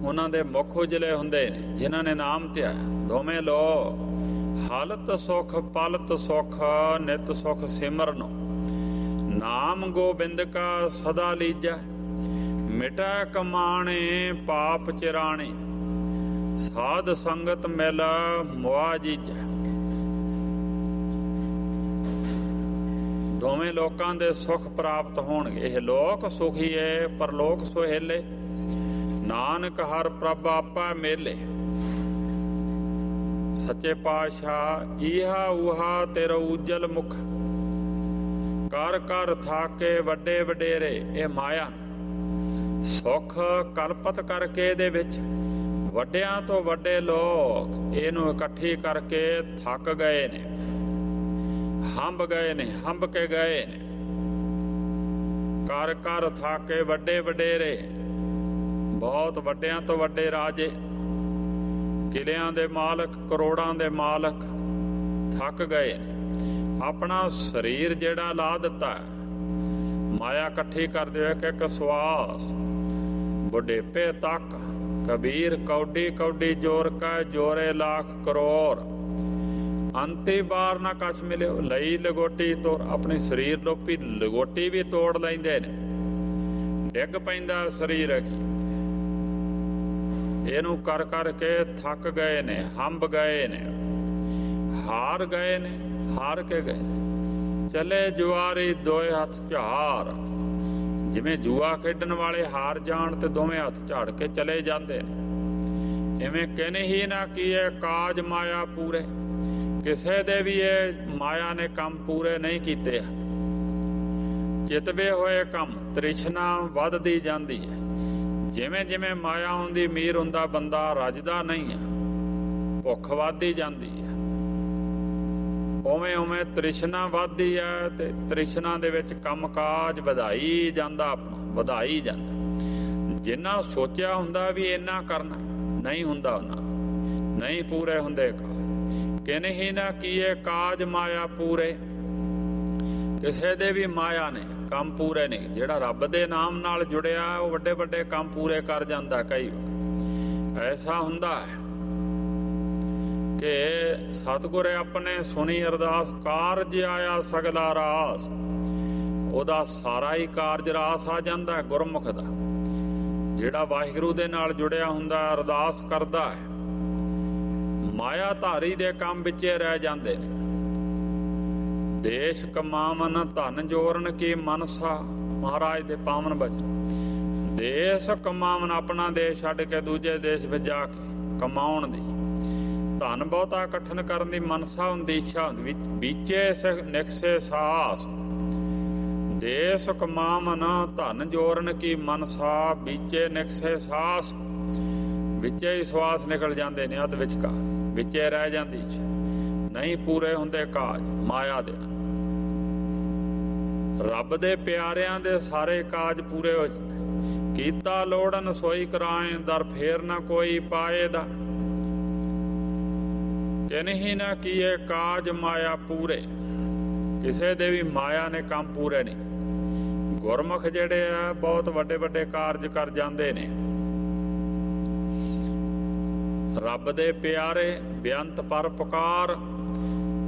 ਉਹਨਾਂ ਦੇ ਮੁਖ ਉਜਲੇ ਹੁੰਦੇ ਨੇ ਜਿਨ੍ਹਾਂ ਨੇ ਨਾਮ ਧਿਆਇਆ। ਦੋਵੇਂ ਲੋਕ ਹਾਲਤ ਸੁਖ ਪਲਤ ਸੁਖ ਨਿਤ ਸੁਖ ਸਿਮਰਨੋ, ਨਾਮ ਗੋਬਿੰਦ ਕਾ ਸਦਾ ਲੀਜੈ, ਮਿਟੈ ਕਮਾਣੇ ਪਾਪ ਚਿਰਾਣੇ, ਸਾਧ ਸੰਗਤ ਮਿਲ ਮੁਆ ਜੀਜੈ। ਦੋਵੇਂ ਲੋਕਾਂ ਦੇ ਸੁਖ ਪ੍ਰਾਪਤ ਹੋਣਗੇ। ਇਹ ਲੋਕ ਸੁਖੀ ਹੈ ਪਰਲੋਕ ਸੁਹੇਲੇ, ਨਾਨਕ ਹਰ ਪ੍ਰਭ ਆਪਾ ਮੇਲੇ। ਸੱਚੇ ਪਾਤਸ਼ਾਹ ਇਹਾ ਉਹਾ ਤੇਰਾ ਉਜਲ ਮੁਖ, ਕਰ ਕਰ ਥਾਕੇ ਵੱਡੇ ਵਡੇਰੇ। ਇਹ ਮਾਇਆ ਸੁੱਖ ਕਲਪਤ ਕਰਕੇ ਇਹਦੇ ਵਿੱਚ ਵੱਡਿਆਂ ਤੋਂ ਵੱਡੇ ਲੋਕ ਇਹਨੂੰ ਇਕੱਠੀ ਕਰਕੇ ਥੱਕ ਗਏ ਨੇ, ਹੰਬ ਗਏ ਨੇ, ਹੰਬ ਕੇ ਗਏ ਨੇ। ਕਰ ਕਰ ਥਾਕੇ ਵੱਡੇ ਵਡੇਰੇ, ਬਹੁਤ ਵੱਡਿਆਂ ਤੋਂ ਵੱਡੇ ਰਾਜੇ, ਕਿਲਿਆਂ ਦੇ ਮਾਲਕ, ਕਰੋੜਾਂ ਦੇ ਮਾਲਕ ਥੱਕ ਗਏ ਨੇ। ਆਪਣਾ ਸਰੀਰ ਜਿਹੜਾ ਲਾ ਦਿੱਤਾ, ਮਾਇਆ ਇਕੱਠੀ ਕਰਦੇ ਹੋਏ ਕਿ ਇੱਕ ਸਵਾਸ ਬੁਢੇਪੇ ਤੱਕ। ਕਬੀਰ ਕੌਡੀ ਕੌਡੀ ਜੋਰ ਕਾ ਜੋਰੇ ਲੱਖ ਕਰੋੜ, ਅੰਤੀ ਬਾਰ ਨਾ ਕਛ ਮਿਲਿਓ। ਲਈ ਲਗੋਟੀ ਤੋੜ, ਆਪਣੀ ਸਰੀਰ ਲੋਪੀ ਲਗੋਟੀ ਵੀ ਤੋੜ ਲੈਂਦੇ ਨੇ, ਡਿੱਗ ਪੈਂਦਾ ਸਰੀਰ ਕੀ। ਇਹਨੂੰ ਕਰ ਕਰਕੇ ਥੱਕ ਗਏ ਨੇ, ਹੰਬ ਗਏ ਨੇ, ਹਾਰ ਗਏ ਨੇ, ਹਾਰ ਕੇ ਗਏ। ਚਲੇ ਜੁਆਰੀ ਦੋਏ ਹੱਥ ਝਾੜ, ਜਿਵੇਂ ਜੂਆ ਖੇਡਣ ਵਾਲੇ ਹਾਰ ਜਾਣ ਤੇ ਦੋਵੇਂ ਹੱਥ ਝਾੜ ਕੇ ਚਲੇ ਜਾਂਦੇ ਨੇ। ਇਵੇਂ ਕਹਿੰਦੇ ਹੀ ਨਾ ਕੀਏ ਕਾਜ ਮਾਇਆ ਪੂਰੇ, ਕਿਸੇ ਦੇ ਵੀ ਇਹ ਮਾਇਆ ਨੇ ਕੰਮ ਪੂਰੇ ਨਹੀਂ ਕੀਤੇ। ਚਿਤਵੇ ਹੋਏ ਕੰਮ ਤ੍ਰਿਸ਼ਨਾ ਵੱਧਦੀ ਜਾਂਦੀ ਹੈ। ਜਿਵੇਂ ਜਿਵੇਂ ਮਾਇਆ ਹੁੰਦੀ ਅਮੀਰ ਹੁੰਦਾ ਬੰਦਾ ਰੱਜਦਾ ਨਹੀਂ ਹੈ, ਭੁੱਖ ਵੱਧਦੀ ਜਾਂਦੀ ਹੈ। ਉਵੇਂ ਉਵੇਂ ਤ੍ਰਿਸ਼ਨਾ ਵੱਧਦੀ ਹੈ ਤੇ ਤ੍ਰਿਸ਼ਨਾ ਦੇ ਵਿੱਚ ਕੰਮ ਕਾਜ ਵਧਾਈ ਜਾਂਦਾ, ਆਪਣਾ ਵਧਾਈ ਜਾਂਦਾ। ਜਿੰਨਾ ਸੋਚਿਆ ਹੁੰਦਾ ਵੀ ਇੰਨਾ ਕਰਨਾ, ਨਹੀਂ ਹੁੰਦਾ, ਉਹਨਾਂ ਨਹੀਂ ਪੂਰੇ ਹੁੰਦੇ ਕਾਜ। ਕਹਿੰਦੇ ਹੀ ਨਾ ਕੀਏ ਕਾਜ ਮਾਇਆ ਪੂਰੇ, ਕਿਸੇ ਦੇ ਵੀ ਮਾਇਆ ਨੇ ਕੰਮ ਪੂਰੇ ਨਹੀਂ। ਜਿਹੜਾ ਰੱਬ ਦੇ ਨਾਮ ਨਾਲ ਜੁੜਿਆ ਉਹ ਵੱਡੇ ਵੱਡੇ ਕੰਮ ਪੂਰੇ ਕਰ ਜਾਂਦਾ। ਕਈ ਵਾਰ ਐਸਾ ਹੁੰਦਾ ਹੈ ਕਿ ਸਤਿਗੁਰ ਆਪਣੇ ਸੁਣੀ ਅਰਦਾਸ, ਕਾਰਜ ਆਇਆ ਸਗਲਾ ਰਾਸ। ਉਹਦਾ ਸਾਰਾ ਹੀ ਕਾਰਜ ਰਾਸ ਆ ਜਾਂਦਾ ਗੁਰਮੁਖ ਦਾ। ਜਿਹੜਾ ਵਾਹਿਗੁਰੂ ਦੇ ਨਾਲ ਜੁੜਿਆ ਹੁੰਦਾ, ਅਰਦਾਸ ਕਰਦਾ ਹੈ, ਮਾਇਆ ਧਾਰੀ ਦੇ ਕੰਮ ਵਿੱਚੇ ਰਹਿ ਜਾਂਦੇ ਨੇ। ਦੇਸ਼ ਕਮਾਵਨ ਧਨ ਜੋਰਨ ਕੀ ਮਨਸਾ, ਮਹਾਰਾਜ ਦੇ ਪਾਵਨ ਬਚਨ। ਦੇਸ਼ ਕਮਾਵਨ, ਆਪਣਾ ਦੇਸ਼ ਛੱਡ ਕੇ ਦੂਜੇ ਦੇਸ਼ ਵਿੱਚ ਜਾ ਕੇ ਕਮਾਉਣ ਦੀ, ਧਨ ਬਹੁਤਾ ਇਕੱਠਣ ਕਰਨ ਦੀ ਮਨਸਾ ਹੁੰਦੀ, ਇੱਛਾ ਹੁੰਦੀ। ਵਿਚੇ ਨਿਕਸੇ ਸਾਸ, ਦੇਸ਼ ਕਮਾਵਨ ਧਨ ਜੋਰਨ ਕੀ ਮਨਸਾ, ਵਿਚੇ ਨਿਕਸੇ ਸਾਸ। ਵਿੱਚੇ ਹੀ ਸਵਾਸ ਨਿਕਲ ਜਾਂਦੇ ਨੇ, ਅੱਧ ਵਿਚਕਾਰ ਵਿੱਚੇ ਰਹਿ ਜਾਂਦੀ ਇੱਛਾ, ਨਹੀਂ ਪੂਰੇ ਹੁੰਦੇ ਕਾਜ ਮਾਇਆ ਦੇ। ਰੱਬ ਦੇ ਪਿਆਰਿਆਂ ਦੇ ਸਾਰੇ ਕਾਜ ਪੂਰੇ ਹੋ ਜਾਂਦੇ। ਕੀਤਾ ਲੋੜਨ ਸੋਈ ਕਰਾਏ, ਦਰ ਫੇਰ ਨਾ ਕੋਈ ਪਾਏ ਦਾ। ਕਿ ਨਹੀਂ ਨਾ ਕੀਏ ਕਾਜ ਮਾਇਆ ਪੂਰੇ, ਕਿਸੇ ਦੇ ਵੀ ਮਾਇਆ ਨੇ ਕੰਮ ਪੂਰੇ ਨਹੀਂ। ਗੁਰਮੁਖ ਜਿਹੜੇ ਆ ਬਹੁਤ ਵੱਡੇ ਵੱਡੇ ਕਾਰਜ ਕਰ ਜਾਂਦੇ ਨੇ। ਰੱਬ ਦੇ ਪਿਆਰੇ ਬੇਅੰਤ ਪਰ ਪੁਕਾਰ,